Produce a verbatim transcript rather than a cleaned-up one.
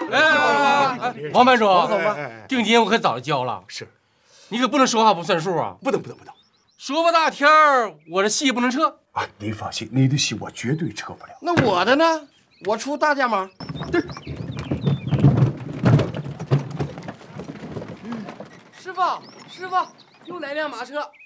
哎哎哎，王班主， 走吧。 定金我可早就交了。 是， 你可不能说话不算数啊！ 不能不能不能。 说吧大天儿，我这戏不能撤。 啊，你放心，你的戏我绝对撤不了。 那我的呢？我出大价码。 对。 师傅，师傅，又来辆马车。